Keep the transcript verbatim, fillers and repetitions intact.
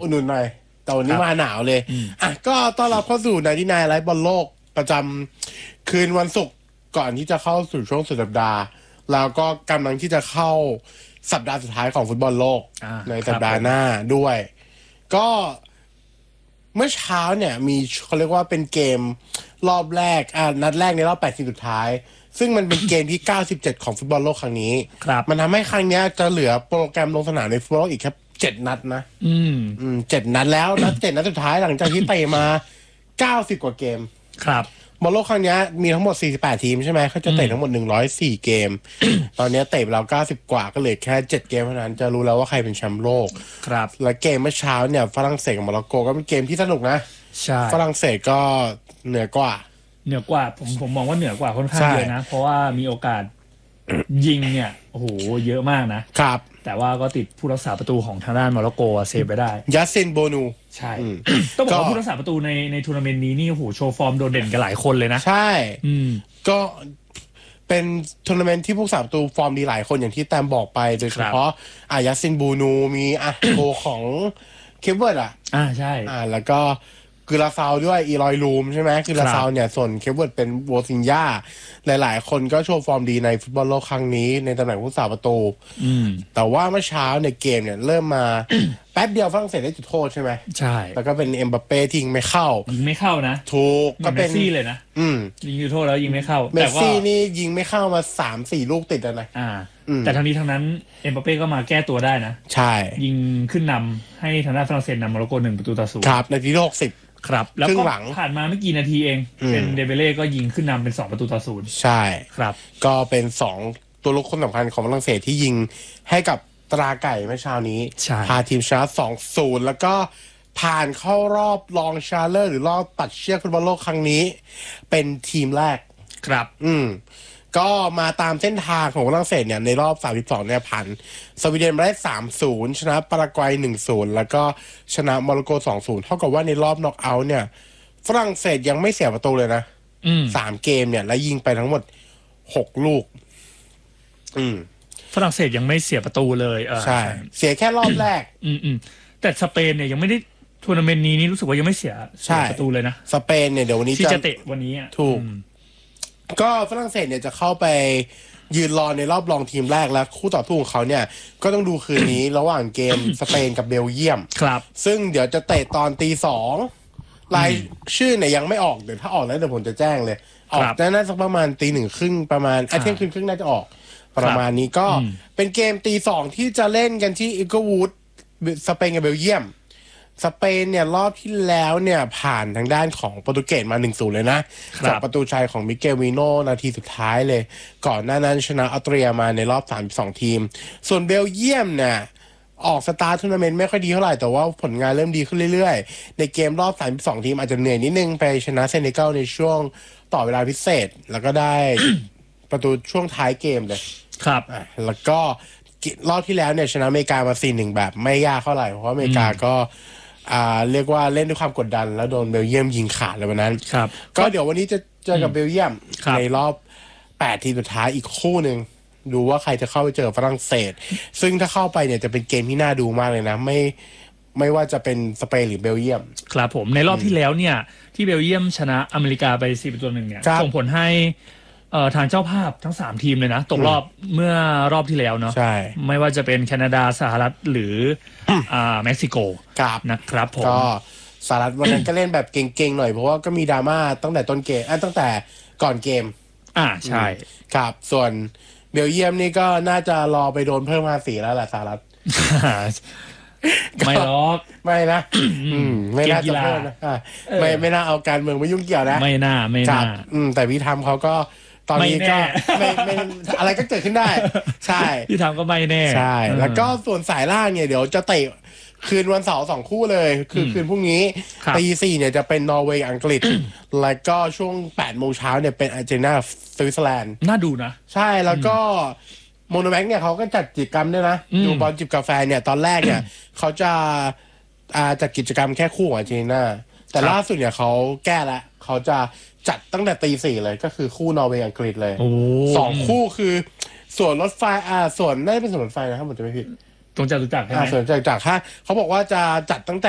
อุ่นๆหน่อยแต่วันนี้มาหนาวเลยอ่ะก็ต้อนรับเข้าสู่นาทีนายไลฟ์บอลโลกประจำคืนวันศุกร์ก่อนที่จะเข้าสู่ช่วงสุดสัปดาห์แล้วก็กำลังที่จะเข้าสัปดาห์สุดท้ายของฟุตบอลโลกในสัปดาห์หน้าด้วยก็เมื่อเช้าเนี่ยมีเขาเรียกว่าเป็นเกมรอบแรกอ่านัดแรกในรอบแปดทีมสุดท้ายซึ่งมันเป็นเกมที่เก้าสิบเจ็ดของฟุตบอลโลกครั้งนี้มันทำให้ครั้งนี้จะเหลือโปรแกรมลงสนามในฟุตบอลโลกอีกแค่เจ็ดนัดนะอืมอืมเจ็ดนัดแล้วนัดเจ็ดนัดสุดท้ายหลังจากที่เตะมาเก้าสิบกว่าเกมครับบอลโลกครั้งนี้มีทั้งหมดสี่สิบแปดทีมใช่ไหมเขาจะเตะทั้งหมดหนึ่งร้อยสี่เกมตอนนี้เตะไปแล้วเก้าสิบกว่าก็เหลือแค่เจ็ดเกมเท่านั้นจะรู้แล้วว่าใครเป็นแชมป์โลกครับและเกมเมื่อเช้าเนี่ยฝรั่งเศสกับโมร็อกโกก็เป็นเกมที่สนุกนะใช่ฝรั่งเศสก็เหนือกว่าเหนือกว่าผมผมมองว่าเหนือกว่าค่อนข้างเยอะนะเพราะว่ามีโอกาสยิงเนี่ยโอ้โหเยอะมากนะครับแต่ว่าก็ติดผู้รักษาประตูของทางด้านโมร็อกโกเซฟไปได้ยัสซินโบนูใช่ต้องบอกว่าผู้รักษาประตูในในทัวร์นาเมนต์นี้นี่โอ้โหโชว์ฟอร์มโดดเด่นกันหลายคนเลยนะใช่ก็เป็นทัวร์นาเมนต์ที่ผู้รักษาประตูฟอร์มดีหลายคนอย่างที่แตมบอกไปโดยเฉพาะอายัสซินโบนูมีอ่ะโกของเคปเวิร์ดอ่ะอ่าใช่อ่าแล้วก็คือลาซาวด้วยอีลอยลูมใช่ไหมคือลาซาวเนี่ยส่วนเคปเวิร์ดเป็นโวซินญาหลายๆคนก็โชว์ฟอร์มดีในฟุตบอลโลกครั้งนี้ในตำแหน่งผู้รักษาประตูแต่ว่าเมื่อเช้าในเกมเนี่ยเริ่มมาแป๊บเดียวฝรั่งเศสได้จุดโทษใช่ไหมใช่แล้วก็เป็นเอ็มบัปเป้ทิ้งไม่เข้ายิงไม่เข้านะถูกก็เป็นเมสซี่เลยนะอืมยิงจุดโทษแล้วยิงไม่เข้าเมสซี่นี่ยิงไม่เข้ามาสามสี่ลูกติดแล้วนะอ่าแต่ทั้งนี้ทั้งนั้นเอ็มบัปเป้ก็มาแก้ตัวได้นะใช่ยิงขึ้นนำให้ทางด้านฝรั่งเศสนำโมร็อกโกหนึ่งประตูต่อศูนย์ครับนาทีที่หกสิบครับแล้วก็ผ่านมาไม่กี่นาทีเองเป็นเดเบเล่ก็ยิงขึ้นนำเป็นสองประตูต่อศูนย์ใช่ครับก็เป็นสองตัวลูกคนสำคัญของฝรั่งเศสที่ยิงให้กับตราไก่เมื่อเช้านี้พาทีมชนะ สองศูนย์ แล้วก็ผ่านเข้ารอบรองชาเลอร์หรือรอบตัดเชือกฟุตบอลโลกครั้งนี้เป็นทีมแรกครับอืมก็มาตามเส้นทางของฝรั่งเศสเนี่ยในรอบสามสิบสองเนี่ยผ่านสวีเดนมาได้ สามศูนย์ ชนะปารากวัย หนึ่งศูนย์ แล้วก็ชนะโมร็อกโก สองศูนย์ เท่ากับว่าในรอบน็อกเอาท์เนี่ยฝรั่งเศสยังไม่เสียประตูเลยนะสามเกมเนี่ยแล้วยิงไปทั้งหมดหกลูกอืมฝรั่งเศสยังไม่เสียประตูเลยเออใช่เสียแค่รอบแรกอืมอืมแต่สเปนเนี่ยยังไม่ได้ทัวร์นาเมนต์นี้นี่รู้สึกว่ายังไม่เสียประตูเลยนะสเปนเนี่ยเดี๋ยววันนี้ที่จะเตะวันนี้อ่ะถูกก็ฝรั่งเศสเนี่ยจะเข้าไปยืนรอในรอบรองทีมแรกแล้วคู่ต่อสู้ของเขาเนี่ยก็ต้องดูคืนนี้ระหว่างเกมสเปนกับเบลเยียมครับซึ่งเดี๋ยวจะเตะตอนตีสองรายชื่อเนี่ยยังไม่ออกเดี๋ยวถ้าออกแล้วเดี๋ยวผมจะแจ้งเลยออกน่าจะประมาณตีหนึ่งครึ่งประมาณเที่ยงคืนครึ่งน่าจะออกประมาณนี้ก็เป็นเกมตีสองที่จะเล่นกันที่อิกเกอร์วูดสเปนกับเบลเยียมสเปนเนี่ยรอบที่แล้วเนี่ยผ่านทางด้านของโปรตุเกสมา หนึ่งศูนย์ เลยนะจากประตูชัยของมิเกลวิโนนาทีสุดท้ายเลยก่อนหน้านั้นชนะออสเตรียมาในรอบสามสิบสองทีมส่วนเบลเยียมเนี่ยออกสตาร์ททัวร์นาเมนต์ไม่ค่อยดีเท่าไหร่แต่ว่าผลงานเริ่มดีขึ้นเรื่อยๆในเกมรอบสามสิบสองทีมอาจจะเหนื่อยนิดนึงไปชนะเซเนกัลในช่วงต่อเวลาพิเศษแล้วก็ได้ ประตูช่วงท้ายเกมเลยครับแล้วก็รอบที่แล้วเนี่ยชนะอเมริกามา สี่หนึ่ง แบบไม่ยากเท่าไหร่เพราะอเมริกาก็อ่าเรียกว่าเล่นด้วยความกดดันแล้วโดนเบลเยียมยิงขาดเลยวันนั้นครับก็เดี๋ยววันนี้จะเจอกับเบลเยียมในรอบแปดทีมสุดท้ายอีกคู่หนึ่งดูว่าใครจะเข้าไปเจอฝรั่งเศสซึ่งถ้าเข้าไปเนี่ยจะเป็นเกมที่น่าดูมากเลยนะไม่ไม่ว่าจะเป็นสเปนหรือเบลเยียมครับผมในรอบที่แล้วเนี่ยที่เบลเยียมชนะอเมริกาไปสี่ประตูหนึ่งเนี่ยส่งผลให้เอ่อทางเจ้าภาพทั้งสามทีมเลยนะตกรอบเมื่อรอบที่แล้วเนาะใช่ไม่ว่าจะเป็นแคนาดาสหรัฐหรืออ่าเม็กซิโกนะครับผมก็สหรัฐวันนั้นก็เล่นแบบเก่งๆหน่อยเพราะว่าก็มีดราม่าตั้งแต่ต้นเกมอ่ะตั้งแต่ก่อนเกมอ่าใช่ครับส่วนเบลเยียมนี่ก็น่าจะรอไปโดนเพิ่มภาษีแล้วแหละสหรัฐไม่หรอกไม่นะไม่น่าจะเพิ่มนะไม่ไม่น่าเอาการเมืองมายุ่งเกี่ยวนะไม่น่าไม่น่าแต่พี่ทำเขาก็ตอนนี้ก็ไม่ไม่อะไรก็เกิดขึ้นได้ใช่พี่ทำก็ไม่แน่ใช่แล้วก็ส่วนสายล่างเนี่ยเดี๋ยวจะเตะคืนวันเสาร์สองคู่เลยคือคืนพรุ่งนี้ตีสี่เนี่ยจะเป็นนอร์เวย์อังกฤษแล้วก็ช่วงแปดโมงเช้าเนี่ยเป็นอาร์เจนตินาสวิตเซอร์แลนด์น่าดูนะใช่แล้วก็โมโนแม็กเนี่ยเขาก็จัดกิจกรรมด้วยนะดูบอลจิบกาแฟเนี่ยตอนแรกเนี่ยเขาจะจัดกิจกรรมแค่คู่ของอาร์เจนตินาแต่ล่าสุดเนี่ยเขาแก้แล้วเขาจะจัดตั้งแต่ตีสี่เลยก็คือคู่นอร์เวย์อังกฤษเลยสองคู่คือส่วนรถไฟอ่าส่วนน่าจะเป็นส่วนรถไฟนะครับผมจะไม่ผิดตรงจตุจักรใช่ไหมส่วนจตุจักรถ้าเขาบอกว่าจะจัดตั้งแต่